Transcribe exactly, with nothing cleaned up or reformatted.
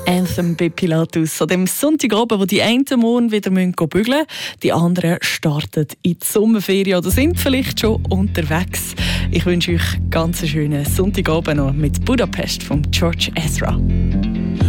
Anthem bei Pilatus. An dem Sonntagabend, wo die einen morgen wieder bügeln müssen, die anderen starten in die Sommerferien oder sind vielleicht schon unterwegs. Ich wünsche euch ganz einen schönen Sonntagabend noch mit Budapest von George Ezra.